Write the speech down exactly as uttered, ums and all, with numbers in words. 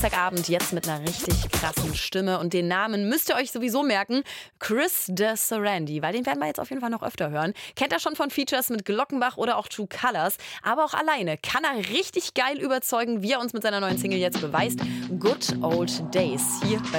Samstagabend jetzt mit einer richtig krassen Stimme und den Namen müsst ihr euch sowieso merken, Chris de Sarandí, weil den werden wir jetzt auf jeden Fall noch öfter hören. Kennt er schon von Features mit Glockenbach oder auch True Colors, aber auch alleine kann er richtig geil überzeugen, wie er uns mit seiner neuen Single jetzt beweist. Good Old Days hier bei